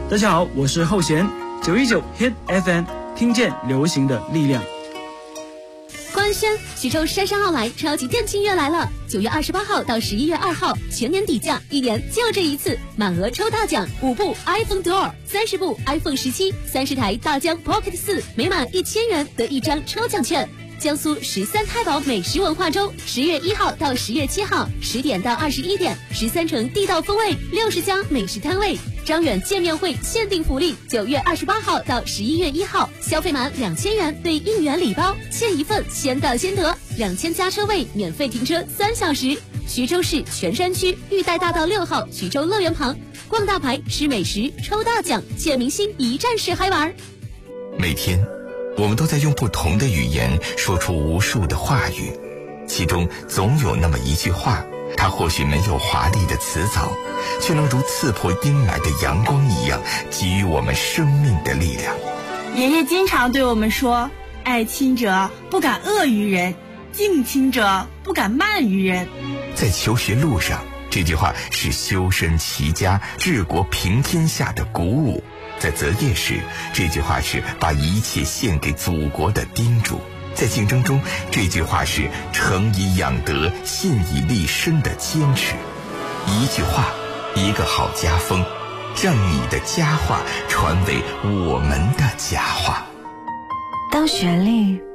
大家好，我是后弦919 Hit FM， 听见流行的力量。 官宣，徐州姗姗奥莱超级店庆月来了！9月28号到11月2号，全年底价，1年就这一次，满额抽大奖，5部 iPhone Duo， 30部 iPhone 17， 30台大疆 Pocket 4，每满1000元得1张抽奖券。江苏13太保美食文化周，10月1号到10月7号，10点到21点，13城地道风味，60家美食摊位。张远见面会限定福利，9月28号到11月1号，消费满2000元兑1元礼包，欠一份先到先得，2000家车位免费停车3小时。徐州市全山区玉带大道6号徐州乐园旁，逛大牌吃美食抽大奖，见明星一站式嗨玩。 每天我们都在用不同的语言说出无数的话语，其中总有那么一句话，它或许没有华丽的辞藻，却能如刺破阴霾的阳光一样，给予我们生命的力量。 爷爷经常对我们说，爱亲者不敢恶于人，敬亲者不敢慢于人。 在求学路上，这句话是修身齐家治国平天下的鼓舞；在择业时，这句话是把一切献给祖国的叮嘱；在竞争中，这句话是诚以养德信以立身的坚持。一句话，一个好家风，让你的佳话传为我们的佳话。 当旋律